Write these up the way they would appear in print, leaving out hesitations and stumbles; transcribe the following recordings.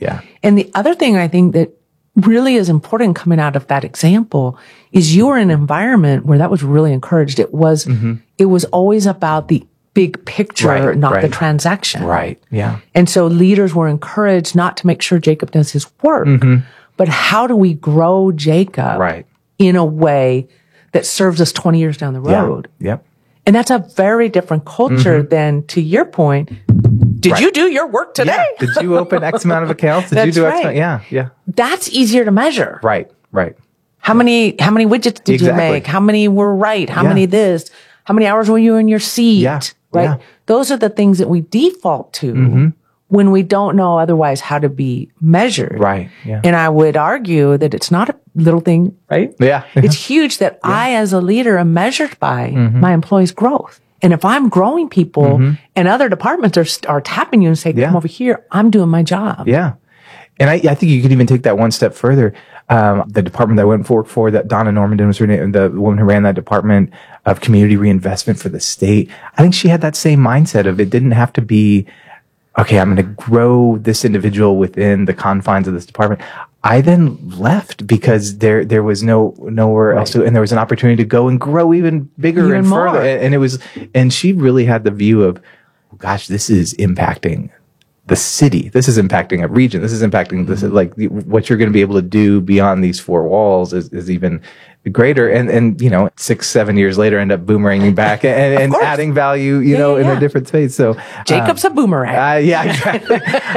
Yeah. And the other thing I think that really is important coming out of that example is you were in an environment where that was really encouraged. It was always about the big picture, not the transaction. Right. Yeah. And so leaders were encouraged not to make sure Jacob does his work, but how do we grow Jacob in a way that serves us 20 years down the road? Yeah. Yep. And that's a very different culture than, to your point, did you do your work today? Yeah. Did you open X amount of accounts? Did you do X amount? Yeah. Yeah. That's easier to measure. Right. Right. How many widgets did you make? How many were right? How many this? How many hours were you in your seat? Yeah. Right. Yeah. Those are the things that we default to when we don't know otherwise how to be measured. Right. Yeah. And I would argue that it's not a little thing, right? Yeah. It's huge that I, as a leader, am measured by my employees' growth. And if I'm growing people and other departments are tapping you and say, come over here, I'm doing my job. Yeah. And I think you could even take that one step further. The department that I went for, that Donna Normandin was her name, the woman who ran that department of community reinvestment for the state. I think she had that same mindset of it didn't have to be, okay, I'm going to grow this individual within the confines of this department. I then left because there was nowhere else to, and there was an opportunity to go and grow even bigger and further. And she really had the view of, oh, gosh, this is impacting the city. This is impacting a region. This is impacting this, like what you're going to be able to do beyond these four walls is even greater. And 6-7 years later, end up boomeranging back and adding value, in a different space. So Jacob's a boomerang. Yeah, exactly.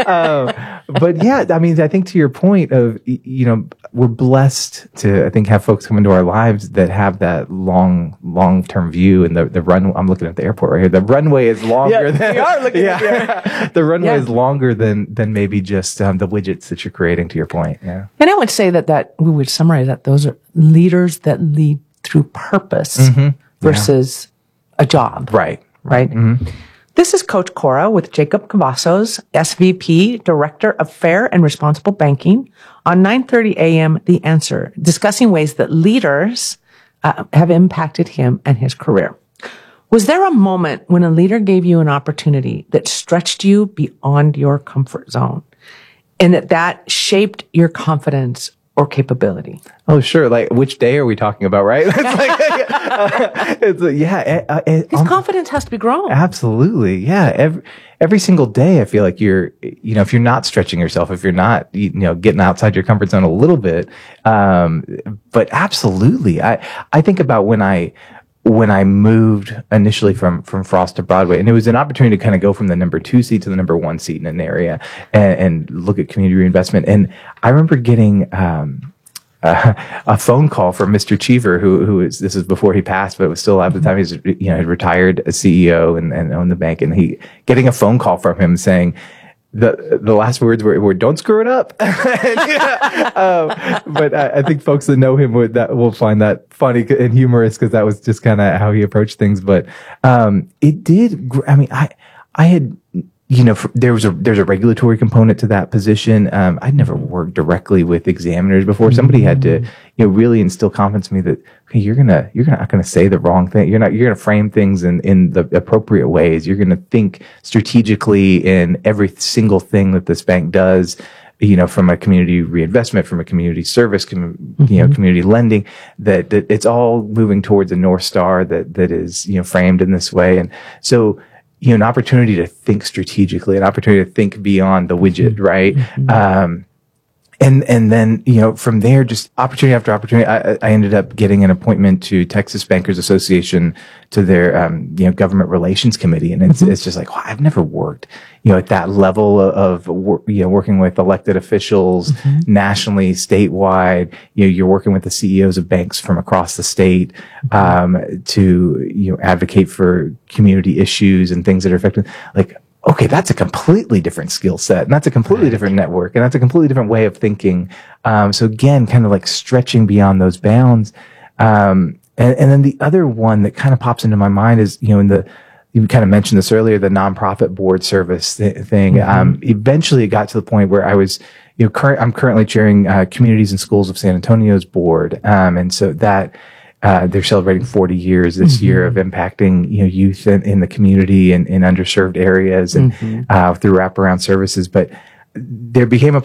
But yeah, I mean, I think to your point of, we're blessed to, I think, have folks come into our lives that have that long-term view, and the run. I'm looking at the airport right here. The runway is longer than we are looking at the airport. The runway is longer than maybe just the widgets that you're creating, to your point. Yeah. And I would say that we would summarize that those are leaders that lead through purpose versus a job. Right. Right. This is Coach Cora with Jacob Cavazos, SVP, Director of Fair and Responsible Banking, on 9:30 a.m. The Answer, discussing ways that leaders have impacted him and his career. Was there a moment when a leader gave you an opportunity that stretched you beyond your comfort zone and that shaped your confidence or capability? Oh, sure. Like, which day are we talking about, right? His confidence has to be grown. Absolutely. Yeah. Every single day, I feel like you're, if you're not stretching yourself, if you're not, getting outside your comfort zone a little bit. But absolutely. I think about when I moved initially from Frost to Broadway, and it was an opportunity to kind of go from the number 2 seat to the number 1 seat in an area and look at community reinvestment. And I remember getting, a phone call from Mr. Cheever, this is before he passed, but was still alive at the time. He's, had retired as CEO and owned the bank, and getting a phone call from him saying, the last words were "Don't screw it up." But I think folks that know him will find that funny and humorous, because that was just kind of how he approached things. But it did. I mean, I had. There's a regulatory component to that position. I'd never worked directly with examiners before. Somebody had to, really instill confidence in me that, okay, you're not going to say the wrong thing. You're going to frame things in the appropriate ways. You're going to think strategically in every single thing that this bank does, from a community reinvestment, from a community service, community lending, that it's all moving towards a North Star that is, framed in this way. And so, an opportunity to think strategically, an opportunity to think beyond the widget, right? And then, from there, just opportunity after opportunity, I ended up getting an appointment to Texas Bankers Association, to their, government relations committee. And it's just like, wow, I've never worked, at that level of, working with elected officials nationally, statewide. You're working with the CEOs of banks from across the state, to, advocate for community issues and things that are affecting, like, okay, that's a completely different skill set, and that's a completely different network, and that's a completely different way of thinking. So again, kind of like stretching beyond those bounds. And then the other one that kind of pops into my mind is, you kind of mentioned this earlier, the nonprofit board service thing. Eventually it got to the point where I was, I'm currently chairing Communities and Schools of San Antonio's board. And so that, they're celebrating 40 years this year of impacting, youth in the community and in underserved areas and through wraparound services. But there became a